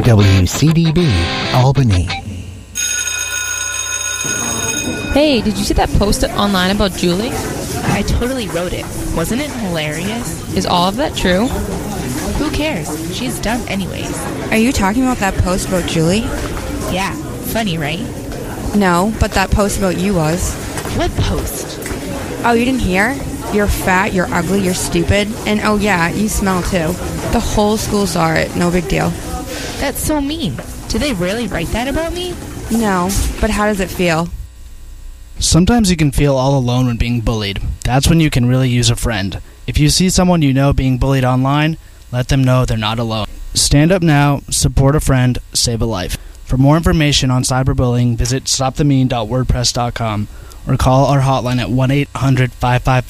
WCDB, Albany. Hey, did you see that post online about Julie? I totally wrote it. Wasn't it hilarious? Is all of that true? Who cares? She's done anyways. Are you talking about that post about Julie? Yeah, funny, right? No, but that post about you was. What post? Oh, you didn't hear? You're fat, you're ugly, you're stupid, and oh yeah, you smell too. The whole school saw it, no big deal. That's so mean. Did they really write that about me? No, but how does it feel? Sometimes you can feel all alone when being bullied. That's when you can really use a friend. If you see someone you know being bullied online, let them know they're not alone. Stand up now, support a friend, save a life. For more information on cyberbullying, visit stopthemean.wordpress.com or call our hotline at 1-800-555